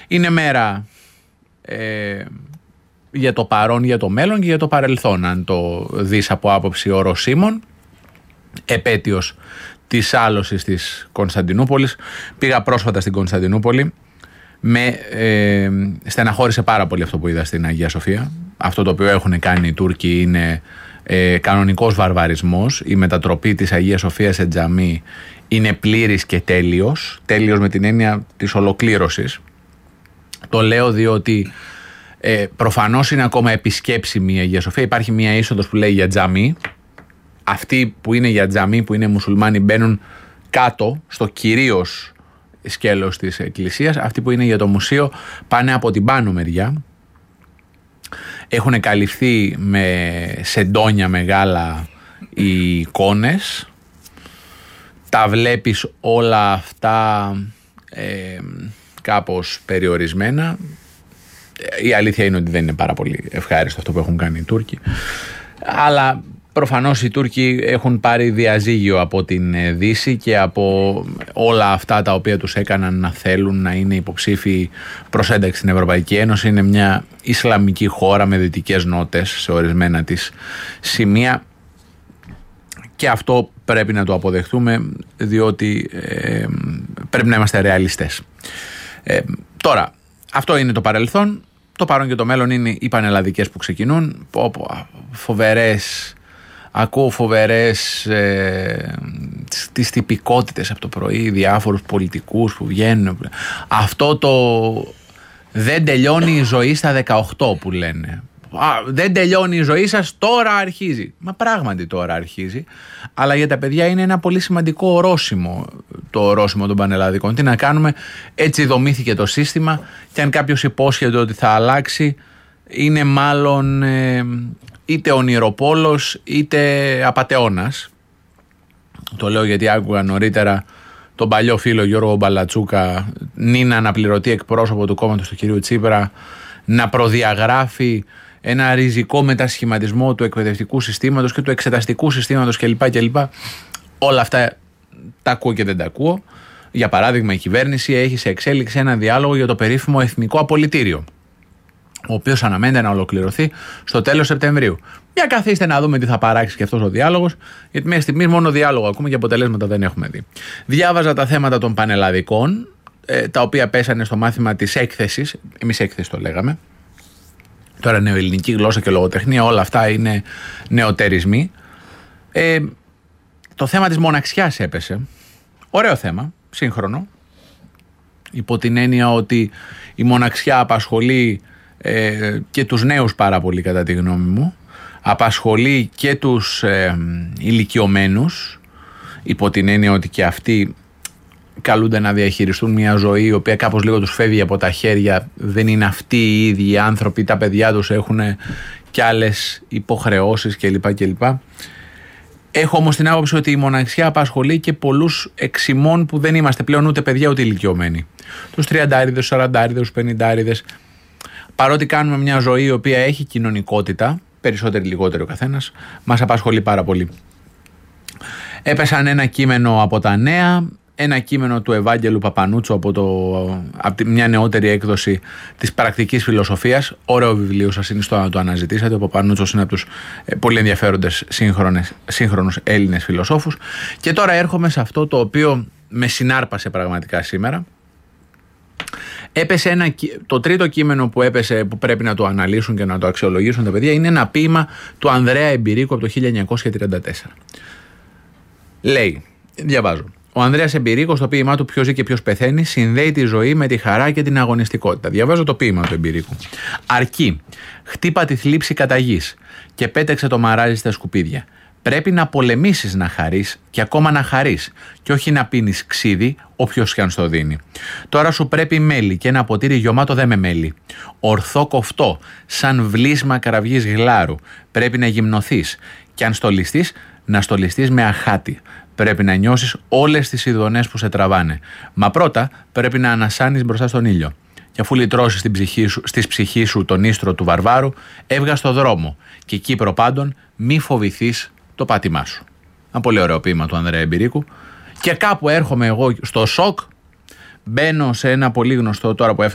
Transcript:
Είναι μέρα για το παρόν, για το μέλλον και για το παρελθόν, αν το δεις από άποψη οροσίμων. Επέτειος της άλωσης της Κωνσταντινούπολης. Πήγα πρόσφατα στην Κωνσταντινούπολη. Με στεναχώρησε πάρα πολύ αυτό που είδα στην Αγία Σοφία. Αυτό το οποίο έχουν κάνει οι Τούρκοι είναι κανονικός βαρβαρισμός. Η μετατροπή της Αγίας Σοφίας σε τζαμί είναι πλήρης και τέλειος. Τέλειος με την έννοια της ολοκλήρωσης. Το λέω διότι προφανώς είναι ακόμα επισκέψιμη η Αγία Σοφία. Υπάρχει μια είσοδος που λέει για τζαμί. Αυτοί που είναι για τζαμί, που είναι μουσουλμάνοι, μπαίνουν κάτω στο κυρίως σκέλος της εκκλησίας. Αυτοί που είναι για το μουσείο πάνε από την πάνω μεριά. Έχουν καλυφθεί με σεντόνια μεγάλα οι εικόνες. Τα βλέπεις όλα αυτά κάπως περιορισμένα. Η αλήθεια είναι ότι δεν είναι πάρα πολύ ευχάριστο αυτό που έχουν κάνει οι Τούρκοι. Αλλά προφανώς οι Τούρκοι έχουν πάρει διαζύγιο από την Δύση και από όλα αυτά τα οποία τους έκαναν να θέλουν να είναι υποψήφιοι προς ένταξη στην Ευρωπαϊκή Ένωση. Είναι μια Ισλαμική χώρα με δυτικές νότες σε ορισμένα της σημεία και αυτό πρέπει να το αποδεχτούμε, διότι πρέπει να είμαστε ρεαλιστές. Τώρα, αυτό είναι το παρελθόν. Το παρόν και το μέλλον είναι οι πανελλαδικές που ξεκινούν. Ακούω φοβερές τις τυπικότητες από το πρωί, διάφορους πολιτικούς που βγαίνουν. Αυτό το δεν τελειώνει η ζωή στα 18 που λένε. Δεν τελειώνει η ζωή σας, τώρα αρχίζει. Μα πράγματι τώρα αρχίζει. Αλλά για τα παιδιά είναι ένα πολύ σημαντικό ορόσημο, το ορόσημο των πανελλαδικών. Τι να κάνουμε, έτσι δομήθηκε το σύστημα και αν κάποιος υπόσχεται ότι θα αλλάξει, είναι μάλλον είτε ονειροπόλος είτε απατεώνας. Το λέω γιατί άκουγα νωρίτερα τον παλιό φίλο Γιώργο Μπαλατσούκα, νυν αναπληρωτή εκπρόσωπο του κόμματος του κυρίου Τσίπρα, να προδιαγράφει ένα ριζικό μετασχηματισμό του εκπαιδευτικού συστήματος και του εξεταστικού συστήματος κλπ. Όλα αυτά τα ακούω και δεν τα ακούω. Για παράδειγμα, η κυβέρνηση έχει σε εξέλιξη ένα διάλογο για το περίφημο εθνικό απολυτήριο, ο οποίος αναμένεται να ολοκληρωθεί στο τέλος Σεπτεμβρίου. Για καθίστε να δούμε τι θα παράξει και αυτός ο διάλογος, γιατί μέχρι στιγμής μόνο διάλογο ακούμε και αποτελέσματα δεν έχουμε δει. Διάβαζα τα θέματα των πανελλαδικών, τα οποία πέσανε στο μάθημα της έκθεσης. Εμείς έκθεση το λέγαμε. Τώρα νεοελληνική γλώσσα και λογοτεχνία, όλα αυτά είναι νεοτερισμοί. Το θέμα της μοναξιάς έπεσε. Ωραίο θέμα, σύγχρονο. Υπό την έννοια ότι η μοναξιά απασχολεί και τους νέους πάρα πολύ, κατά τη γνώμη μου. Απασχολεί και τους ηλικιωμένους, υπό την έννοια ότι και αυτοί καλούνται να διαχειριστούν μια ζωή η οποία κάπως λίγο τους φεύγει από τα χέρια. Δεν είναι αυτοί οι ίδιοι οι άνθρωποι, τα παιδιά τους έχουν και άλλες υποχρεώσεις κλπ. Έχω όμως την άποψη ότι η μοναξιά απασχολεί και πολλούς εξημών που δεν είμαστε πλέον ούτε παιδιά ούτε ηλικιωμένοι. Τους 30άριδες, τους 40άριδες, τους 50άριδες. Παρότι κάνουμε μια ζωή η οποία έχει κοινωνικότητα, περισσότερη λιγότερη ο καθένας, μας απασχολεί πάρα πολύ. Έπεσαν ένα κείμενο από τα Νέα, ένα κείμενο του Ευάγγελου Παπανούτσου από μια νεότερη έκδοση της πρακτικής φιλοσοφίας. Ωραίο βιβλίο, σας συνιστώ να το αναζητήσετε. Ο Παπανούτσος είναι από τους πολύ ενδιαφέροντες σύγχρονους Έλληνες φιλοσόφους. Και τώρα έρχομαι σε αυτό το οποίο με συνάρπασε πραγματικά σήμερα. Έπεσε το τρίτο κείμενο που έπεσε, που πρέπει να το αναλύσουν και να το αξιολογήσουν τα παιδιά, είναι ένα ποίημα του Ανδρέα Εμπειρίκου από το 1934. Λέει, διαβάζω: ο Ανδρέας Εμπειρίκος, στο ποίημά του «Ποιος ζει και ποιος πεθαίνει», συνδέει τη ζωή με τη χαρά και την αγωνιστικότητα. Διαβάζω το ποίημα του Εμπειρίκου. Αρκεί, χτύπα τη θλίψη κατά γης και πέταξε το μαράζι στα σκουπίδια. Πρέπει να πολεμήσεις να χαρείς και ακόμα να χαρείς και όχι να πίνεις ξύδι όποιος κι αν στο δίνει. Τώρα σου πρέπει μέλι και ένα ποτήρι γιωμάτο δε με μέλι. Ορθό κοφτό, σαν βλίσμα καραβιής γλάρου. Πρέπει να γυμνοθείς και αν στολιστείς, να στολιστείς με αχάτι. Πρέπει να νιώσεις όλες τις ειδονές που σε τραβάνε. Μα πρώτα πρέπει να ανασάνεις μπροστά στον ήλιο. Και αφού λυτρώσεις στη ψυχή σου τον ίστρο του βαρβάρου, έβγα στο δρόμο και εκεί προπάντων μη φοβηθείς το πάτημά σου. Ένα πολύ ωραίο ποίημα του Ανδρέα Εμπειρίκου. Και κάπου έρχομαι εγώ στο σοκ, μπαίνω σε ένα πολύ γνωστό τώρα που